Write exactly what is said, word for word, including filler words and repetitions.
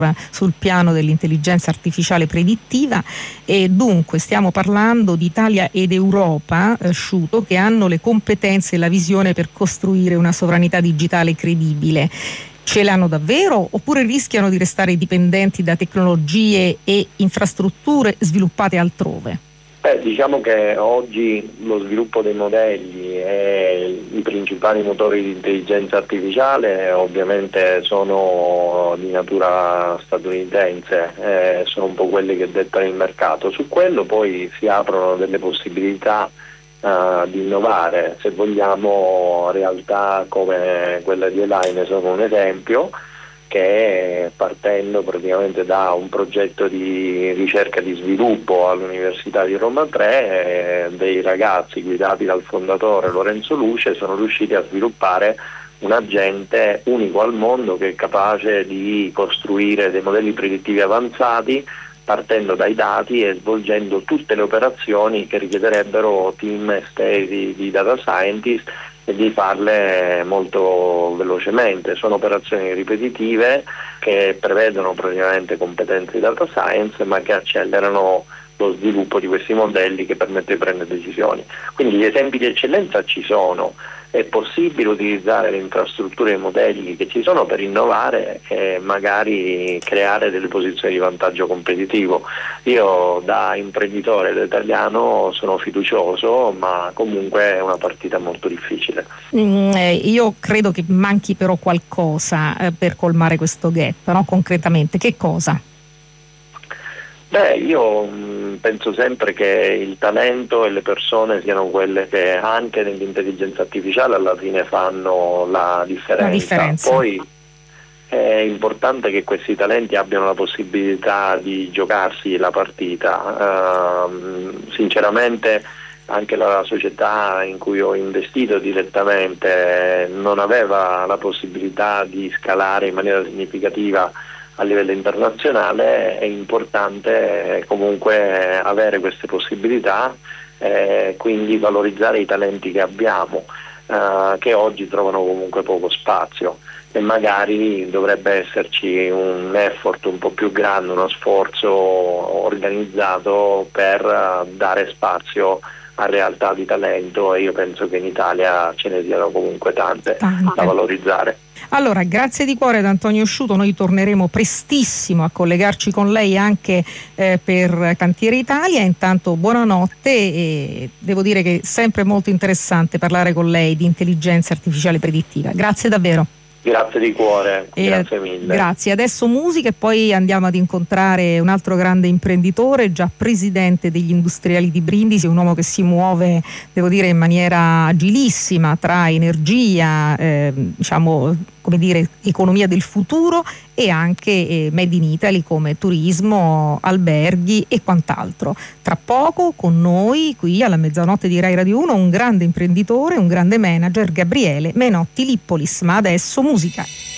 sul piano dell'intelligenza artificiale predittiva, e dunque stiamo parlando di Italia ed Europa, eh, Sciuto, che hanno le competenze e la visione per costruire una sovranità digitale credibile. Ce l'hanno davvero oppure rischiano di restare dipendenti da tecnologie e infrastrutture sviluppate altrove? Beh, diciamo che oggi lo sviluppo dei modelli e i principali motori di intelligenza artificiale ovviamente sono di natura statunitense, eh, sono un po' quelli che dettano il mercato. Su quello poi si aprono delle possibilità uh, di innovare, se vogliamo realtà come quella di Elaine sono un esempio, che partendo praticamente da un progetto di ricerca e di sviluppo all'Università di Roma tre, eh, dei ragazzi guidati dal fondatore Lorenzo Luce sono riusciti a sviluppare un agente unico al mondo che è capace di costruire dei modelli predittivi avanzati partendo dai dati e svolgendo tutte le operazioni che richiederebbero team estesi di data scientist e di farle molto velocemente. Sono operazioni ripetitive che prevedono praticamente competenze di data science ma che accelerano lo sviluppo di questi modelli che permette di prendere decisioni. Quindi gli esempi di eccellenza ci sono, è possibile utilizzare le infrastrutture e i modelli che ci sono per innovare e magari creare delle posizioni di vantaggio competitivo. Io da imprenditore da italiano sono fiducioso, ma comunque è una partita molto difficile. Mm, eh, io credo che manchi però qualcosa eh, per colmare questo gap, no? Concretamente, che cosa? Beh, io mh, penso sempre che il talento e le persone siano quelle che anche nell'intelligenza artificiale alla fine fanno la differenza. La differenza. Poi è importante che questi talenti abbiano la possibilità di giocarsi la partita. Uh, sinceramente anche la società in cui ho investito direttamente non aveva la possibilità di scalare in maniera significativa a livello internazionale. È importante comunque avere queste possibilità, eh, quindi valorizzare i talenti che abbiamo, eh, che oggi trovano comunque poco spazio, e magari dovrebbe esserci un effort un po' più grande, uno sforzo organizzato per uh, dare spazio a realtà di talento, e io penso che in Italia ce ne siano comunque tante, tante da valorizzare. Allora, grazie di cuore ad Antonio Sciuto, noi torneremo prestissimo a collegarci con lei anche eh, per Cantiere Italia. Intanto buonanotte, e devo dire che è sempre molto interessante parlare con lei di intelligenza artificiale predittiva. Grazie davvero. Grazie di cuore, e grazie mille. Grazie, adesso musica e poi andiamo ad incontrare un altro grande imprenditore, già presidente degli industriali di Brindisi, un uomo che si muove, devo dire, in maniera agilissima tra energia, eh, diciamo, come dire, economia del futuro e anche eh, Made in Italy come turismo, alberghi e quant'altro. Tra poco con noi qui alla mezzanotte di Rai Radio uno un grande imprenditore, un grande manager, Gabriele Menotti Lippolis, ma adesso musica.